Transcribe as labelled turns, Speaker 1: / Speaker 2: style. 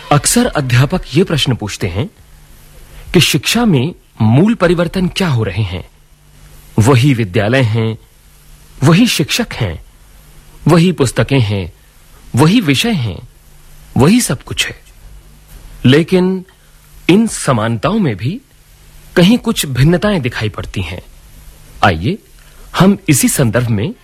Speaker 1: अक्सर अध्यापक ये प्रश्न पूछते हैं कि शिक्षा में मूल परिवर्तन क्या हो रहे हैं। वही विद्यालय हैं, वही शिक्षक हैं, वही पुस्तकें हैं, वही विषय हैं, वही सब कुछ है। लेकिन इन समानताओं में भी कहीं कुछ भिन्नताएं दिखाई पड़ती हैं। आइए हम इसी संदर्भ में